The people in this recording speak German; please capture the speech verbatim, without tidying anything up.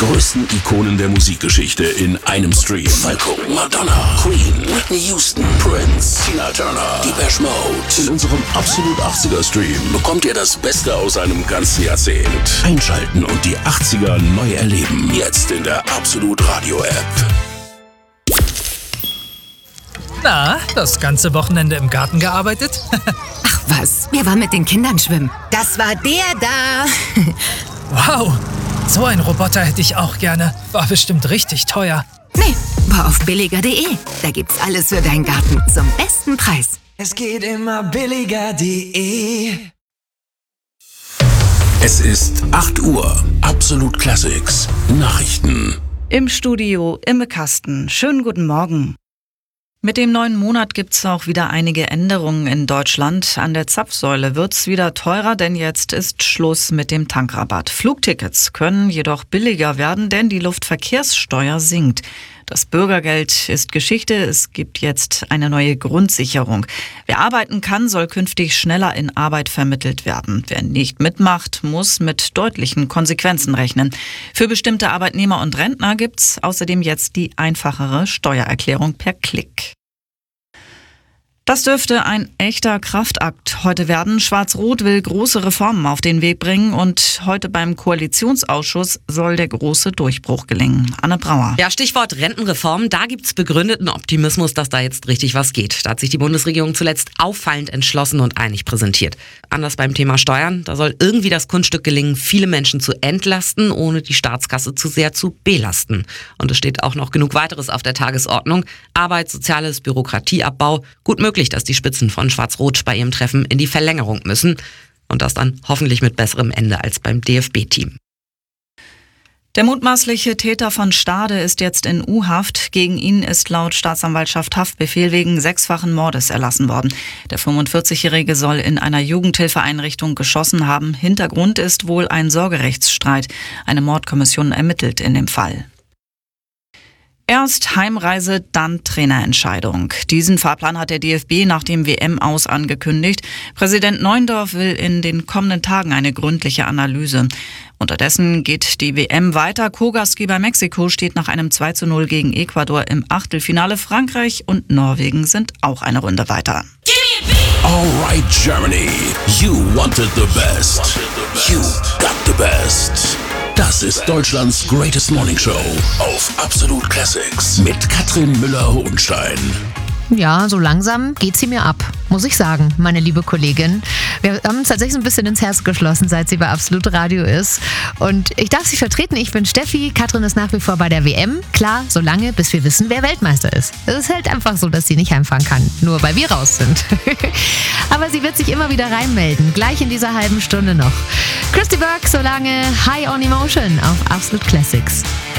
größten Ikonen der Musikgeschichte in einem Stream. Falco, Madonna, Queen, Whitney Houston, Prince, Tina Turner, Depeche Mode. In unserem Absolut achtziger Stream bekommt ihr das Beste aus einem ganzen Jahrzehnt. Einschalten und die achtziger neu erleben. Jetzt in der Absolut Radio App. Na, das ganze Wochenende im Garten gearbeitet? Ach was, wir waren mit den Kindern schwimmen. Das war der da. Wow, so ein Roboter hätte ich auch gerne. War bestimmt richtig teuer. Nee, war auf billiger punkt de. Da gibt's alles für deinen Garten zum besten Preis. Es geht immer billiger punkt de. Es ist acht Uhr. Absolut Classics. Nachrichten. Im Studio Imme Kasten. Schönen guten Morgen. Mit dem neuen Monat gibt's auch wieder einige Änderungen in Deutschland. An der Zapfsäule wird's wieder teurer, denn jetzt ist Schluss mit dem Tankrabatt. Flugtickets können jedoch billiger werden, denn die Luftverkehrssteuer sinkt. Das Bürgergeld ist Geschichte. Es gibt jetzt eine neue Grundsicherung. Wer arbeiten kann, soll künftig schneller in Arbeit vermittelt werden. Wer nicht mitmacht, muss mit deutlichen Konsequenzen rechnen. Für bestimmte Arbeitnehmer und Rentner gibt's außerdem jetzt die einfachere Steuererklärung per Klick. Das dürfte ein echter Kraftakt heute werden. Schwarz-Rot will große Reformen auf den Weg bringen und heute beim Koalitionsausschuss soll der große Durchbruch gelingen. Anne Brauer. Ja, Stichwort Rentenreform. Da gibt's begründeten Optimismus, dass da jetzt richtig was geht. Da hat sich die Bundesregierung zuletzt auffallend entschlossen und einig präsentiert. Anders beim Thema Steuern. Da soll irgendwie das Kunststück gelingen, viele Menschen zu entlasten, ohne die Staatskasse zu sehr zu belasten. Und es steht auch noch genug weiteres auf der Tagesordnung. Arbeit, Soziales, Bürokratieabbau. Gut möglich, dass die Spitzen von Schwarz-Rot bei ihrem Treffen in die Verlängerung müssen. Und das dann hoffentlich mit besserem Ende als beim D F B-Team. Der mutmaßliche Täter von Stade ist jetzt in U-Haft. Gegen ihn ist laut Staatsanwaltschaft Haftbefehl wegen sechsfachen Mordes erlassen worden. Der fünfundvierzigjährige soll in einer Jugendhilfeeinrichtung geschossen haben. Hintergrund ist wohl ein Sorgerechtsstreit. Eine Mordkommission ermittelt in dem Fall. Erst Heimreise, dann Trainerentscheidung. Diesen Fahrplan hat der D F B nach dem W M-Aus angekündigt. Präsident Neuendorf will in den kommenden Tagen eine gründliche Analyse. Unterdessen geht die W M weiter. Co-Gastgeber Mexiko steht nach einem zwei zu null gegen Ecuador im Achtelfinale. Frankreich und Norwegen sind auch eine Runde weiter. Alright Germany, you wanted the best. You got the best. Das ist Deutschlands Greatest Morning Show auf Absolut Classics mit Katrin Müller-Hohenstein. Ja, so langsam geht sie mir ab, muss ich sagen, meine liebe Kollegin. Wir haben uns tatsächlich ein bisschen ins Herz geschlossen, seit sie bei Absolut Radio ist. Und ich darf sie vertreten, ich bin Steffi, Katrin ist nach wie vor bei der W M. Klar, solange, bis wir wissen, wer Weltmeister ist. Es ist halt einfach so, dass sie nicht heimfahren kann, nur weil wir raus sind. Aber sie wird sich immer wieder reinmelden, gleich in dieser halben Stunde noch. Christy Burke, solange High on Emotion auf Absolut Classics.